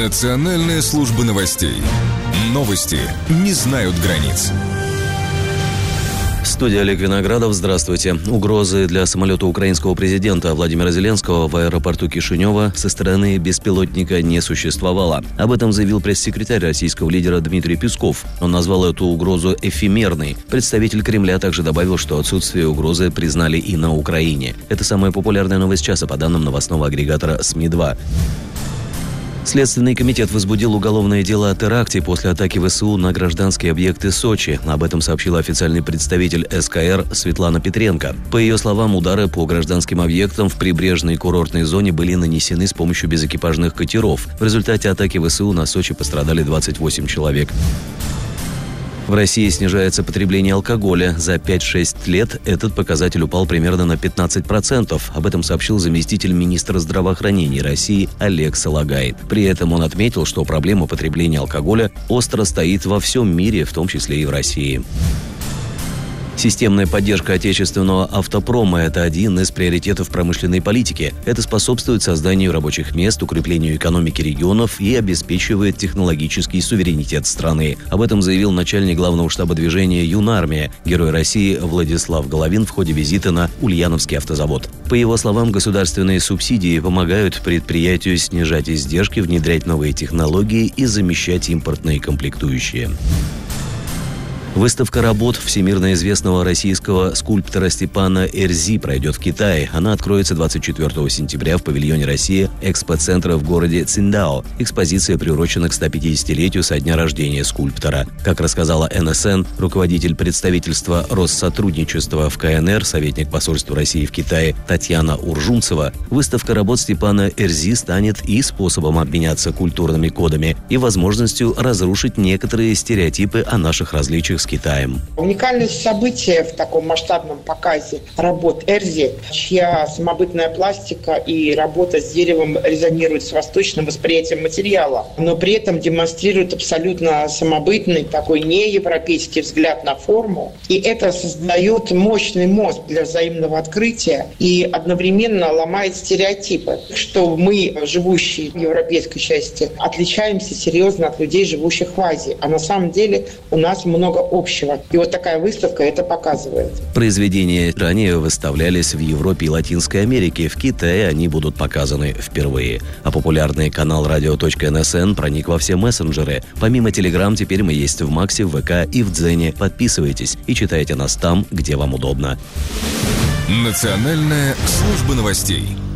Национальная служба новостей. Новости не знают границ. Студия Олег Виноградов. Здравствуйте. Угрозы для самолета украинского президента Владимира Зеленского в аэропорту Кишинева со стороны беспилотника не существовало. Об этом заявил пресс-секретарь российского лидера Дмитрий Песков. Он назвал эту угрозу эфемерной. Представитель Кремля также добавил, что отсутствие угрозы признали и на Украине. Это самая популярная новость часа по данным новостного агрегатора СМИ-2. Следственный комитет возбудил уголовное дело о теракте после атаки ВСУ на гражданские объекты Сочи. Об этом сообщила официальный представитель СКР Светлана Петренко. По ее словам, удары по гражданским объектам в прибрежной курортной зоне были нанесены с помощью безэкипажных катеров. В результате атаки ВСУ на Сочи пострадали 28 человек. В России снижается потребление алкоголя. За 5-6 лет этот показатель упал примерно на 15%. Об этом сообщил заместитель министра здравоохранения России Олег Салагай. При этом он отметил, что проблема потребления алкоголя остро стоит во всем мире, в том числе и в России. Системная поддержка отечественного автопрома – это один из приоритетов промышленной политики. Это способствует созданию рабочих мест, укреплению экономики регионов и обеспечивает технологический суверенитет страны. Об этом заявил начальник главного штаба движения «Юнармия», герой России Владислав Головин в ходе визита на Ульяновский автозавод. По его словам, государственные субсидии помогают предприятию снижать издержки, внедрять новые технологии и замещать импортные комплектующие. Выставка работ всемирно известного российского скульптора Степана Эрзи пройдет в Китае. Она откроется 24 сентября в павильоне «Россия» экспоцентра в городе Циндао. Экспозиция приурочена к 150-летию со дня рождения скульптора. Как рассказала НСН, руководитель представительства Россотрудничества в КНР, советник посольства России в Китае Татьяна Уржунцева, выставка работ Степана Эрзи станет и способом обменяться культурными кодами, и возможностью разрушить некоторые стереотипы о наших различиях с Китаем. Уникальность события в таком масштабном показе работ Эрзи, чья самобытная пластика и работа с деревом резонирует с восточным восприятием материала, но при этом демонстрирует абсолютно самобытный, такой неевропейский взгляд на форму. И это создает мощный мост для взаимного открытия и одновременно ломает стереотипы, что мы, живущие в европейской части, отличаемся серьезно от людей, живущих в Азии. А на самом деле у нас много общего. И вот такая выставка это показывает. Произведения ранее выставлялись в Европе и Латинской Америке. В Китае они будут показаны впервые. А популярный канал radio.nsn проник во все мессенджеры. Помимо Telegram, теперь мы есть в Максе, в ВК и в Дзене. Подписывайтесь и читайте нас там, где вам удобно. Национальная служба новостей.